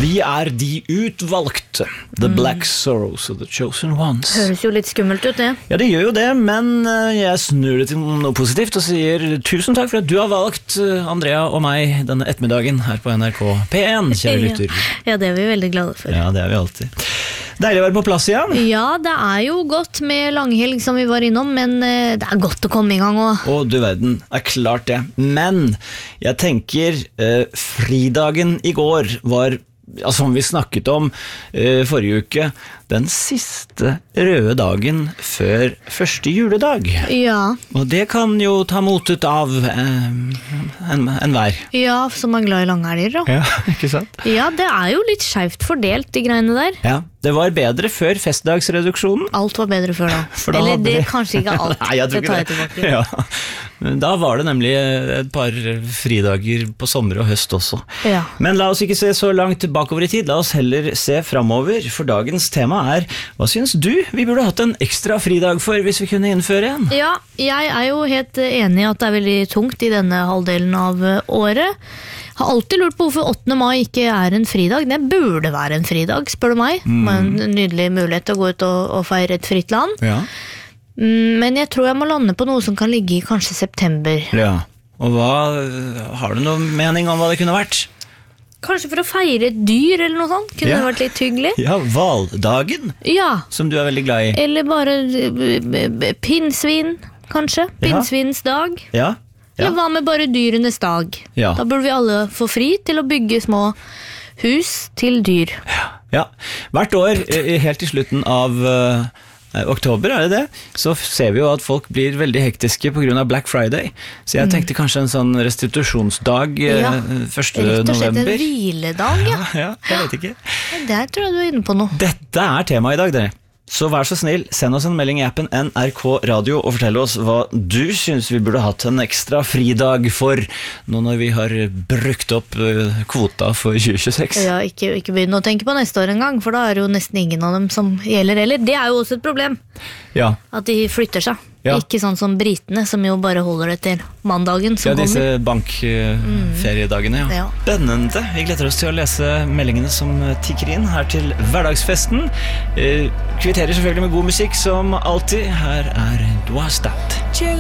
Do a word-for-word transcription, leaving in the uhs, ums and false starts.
Vi er de utvalgte. The Black Sorrows of the Chosen Ones. Høres jo litt skummelt ut, det. Ja, det gjør jo det, men jeg snur det til noe positivt og sier tusen takk for at du har valgt Andrea og meg denne ettermiddagen her på N R K P en, kjære lytter. Ja, det er vi veldig glade for. Ja, det er vi alltid. Deilig å være på plass igjen. Ja, det er jo godt med langhelg som vi var innom, men det er godt å komme i gang også. Å, du verden, er klart det. Men jeg tenker, eh, fridagen i går var, ja, som vi snakket om eh, forrige uke, den siste røde dagen før første juledag. Ja. Og det kan jo ta motet av eh, en, en vær. Ja, som er glad i langhelger da. Ja, ikke sant? Ja, det er jo litt skjevt fordelt, de greiene der. Ja, det var bedre før festdagsreduksjonen. Alt var bedre før da. da Eller det hadde- er kanskje ikke alt. Nei, jeg tror det tar jeg ikke det. tilbake. Ja. Men da var det nemlig et par fridager på sommer og høst også. Ja. Men la oss ikke se så langt bakover i tid, la oss heller se fremover, for dagens tema er, hva synes du vi burde hatt en ekstra fridag for hvis vi kunne innføre en? Ja, jeg er jo helt enig i at det er veldig tungt i denne halvdelen av året. Har alltid lurt på hvorfor åttende mai ikke er en fridag. Det burde være en fridag, spør du meg. Mm. En nydelig mulighet til å gå ut og, og feire et fritt land. Ja. Men jeg tror jeg må lande på noe som kan ligge i kanskje september. Ja, og hva, har du noen mening om hva det kunne vært? Kanskje for å feire et dyr eller noe sånt. Kunne Ja. det vært litt hyggelig? Ja, valdagen, Ja, som du er veldig glad i. eller bare eh, eh, pinnsvin, kanskje. Pinnsvinens dag. Ja, ja. Eller hva med bare dyrenes dag? Ja. Da burde vi alle få fri til å bygge små hus til dyr. Ja, hvert år, eh, helt til slutten av eh, oktober, er det det? Så ser vi jo at folk blir veldig hektiske på grunn av Black Friday. Så jeg tenkte kanskje en sånn restitusjonsdag eh, Ja, første Rett og slett en november. hviledag, ja. Ja, jeg vet ikke. Der tror jeg du er inne på noe. Dette er temaet i dag, dere. Så vær så snill, send oss en melding i appen N R K Radio og fortell oss hva du synes vi burde hatt en ekstra fridag for, nå når vi har brukt opp eh, kvota for tjue tjueseks. Ja, ikke, ikke begynne å tenke på neste år en gang, for da er det jo nesten ingen av dem som gjelder heller. Det er jo også et problem, Ja, at de flytter seg. Ja. Ikke sånn som britene, som jo bare holder det til mandagen som ja disse kommer. bankferiedagene, ja. Ja. Spennende. Vi gleder oss til å lese meldingene som tikker inn her til hverdagsfesten. Eh, kvitterer selvfølgelig med god musikk som alltid. Her er Dwa Stat.